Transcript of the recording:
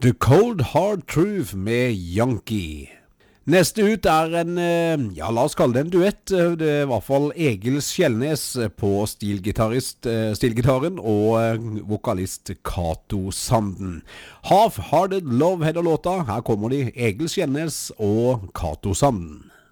The Cold Hard Truth med Yankee. Neste ut en, la oss kalle det en duett. Det I hvert fall Egil Skjellnes på stilgitaren og vokalist Cato Sanden. Half-Hearted Love heter låta. Her kommer de, Egil Skjellnes og Cato Sanden.